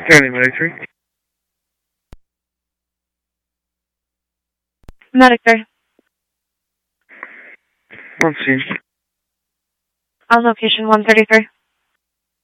County Military. Medic there. On scene. On location 133.